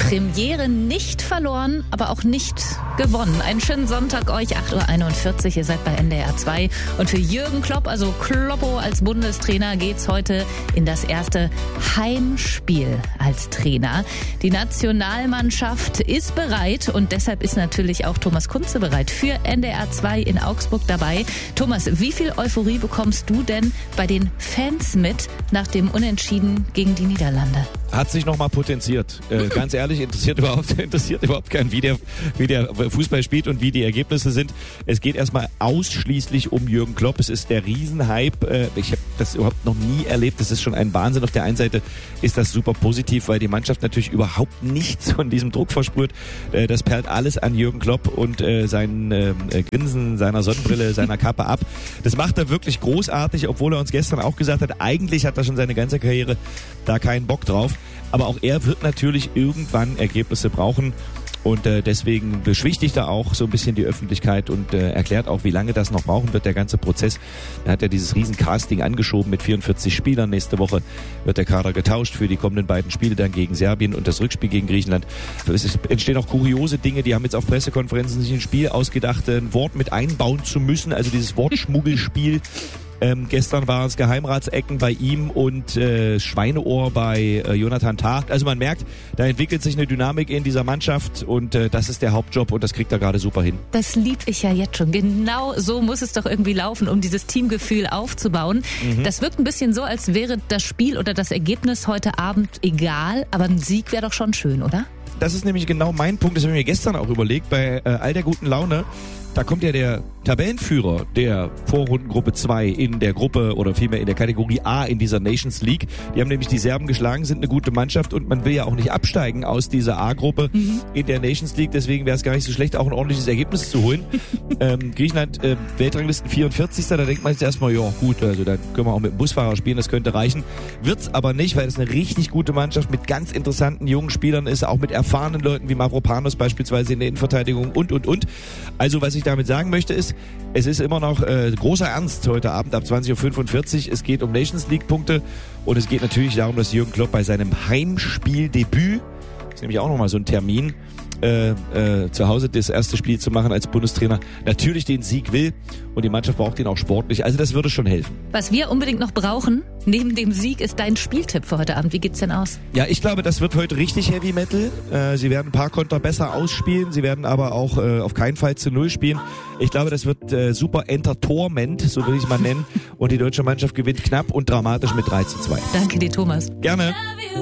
Premiere nicht verloren, aber auch nicht gewonnen. Einen schönen Sonntag euch, 8:41 Uhr, ihr seid bei NDR 2. Und für Jürgen Klopp, also Kloppo als Bundestrainer, geht's heute in das erste Heimspiel als Trainer. Die Nationalmannschaft ist bereit und deshalb ist natürlich auch Thomas Kunze bereit für NDR 2 in Augsburg dabei. Thomas, wie viel Euphorie bekommst du denn bei den Fans mit nach dem Unentschieden gegen die Niederlande? Hat sich nochmal potenziert. Ganz ehrlich, interessiert überhaupt keinen, wie der Fußball spielt und wie die Ergebnisse sind. Es geht erstmal ausschließlich um Jürgen Klopp. Es ist der Riesenhype. Ich habe das überhaupt noch nie erlebt. Das ist schon ein Wahnsinn. Auf der einen Seite ist das super positiv, weil die Mannschaft natürlich überhaupt nichts von diesem Druck verspürt. Das perlt alles an Jürgen Klopp und sein Grinsen, seiner Sonnenbrille, seiner Kappe ab. Das macht er wirklich großartig, obwohl er uns gestern auch gesagt hat, eigentlich hat er schon seine ganze Karriere da keinen Bock drauf. Aber auch er wird natürlich irgendwann Ergebnisse brauchen und deswegen beschwichtigt er auch so ein bisschen die Öffentlichkeit und erklärt auch, wie lange das noch brauchen wird, der ganze Prozess. Er hat ja dieses Riesen-Casting angeschoben mit 44 Spielern. Nächste Woche wird der Kader getauscht für die kommenden beiden Spiele dann gegen Serbien und das Rückspiel gegen Griechenland. Es entstehen auch kuriose Dinge, die haben jetzt auf Pressekonferenzen sich ein Spiel ausgedacht, ein Wort mit einbauen zu müssen, also dieses Wortschmuggelspiel. Gestern waren es Geheimratsecken bei ihm und Schweineohr bei Jonathan Tah. Also man merkt, da entwickelt sich eine Dynamik in dieser Mannschaft und das ist der Hauptjob und das kriegt er gerade super hin. Das lieb ich ja jetzt schon. Genau so muss es doch irgendwie laufen, um dieses Teamgefühl aufzubauen. Das wirkt ein bisschen so, als wäre das Spiel oder das Ergebnis heute Abend egal, aber ein Sieg wäre doch schon schön, oder? Das ist nämlich genau mein Punkt, das habe ich mir gestern auch überlegt, bei all der guten Laune. Da kommt ja der Tabellenführer der Vorrundengruppe 2 in der Gruppe oder vielmehr in der Kategorie A in dieser Nations League. Die haben nämlich die Serben geschlagen, sind eine gute Mannschaft und man will ja auch nicht absteigen aus dieser A-Gruppe in der Nations League. Deswegen wäre es gar nicht so schlecht, auch ein ordentliches Ergebnis zu holen. Griechenland, Weltranglisten 44. Da denkt man jetzt erstmal, ja gut, also dann können wir auch mit dem Busfahrer spielen, das könnte reichen. Wird's aber nicht, weil es eine richtig gute Mannschaft mit ganz interessanten jungen Spielern ist, auch mit erfahrenen Leuten wie Mavropanos beispielsweise in der Innenverteidigung und. Also was ich damit sagen möchte ist, es ist immer noch großer Ernst heute Abend ab 20:45 Uhr. Es geht um Nations League Punkte und es geht natürlich darum, dass Jürgen Klopp bei seinem Heimspieldebüt, das ist nämlich auch nochmal so ein Termin, zu Hause das erste Spiel zu machen als Bundestrainer, natürlich den Sieg will und die Mannschaft braucht ihn auch sportlich. Also das würde schon helfen. Was wir unbedingt noch brauchen, neben dem Sieg, ist dein Spieltipp für heute Abend. Wie geht's denn aus? Ja, ich glaube, das wird heute richtig Heavy Metal. Sie werden ein paar Konter besser ausspielen, sie werden aber auch auf keinen Fall zu Null spielen. Ich glaube, das wird super Entertainment, so will ich es mal nennen. Und die deutsche Mannschaft gewinnt knapp und dramatisch mit 3:2. Danke dir, Thomas. Gerne.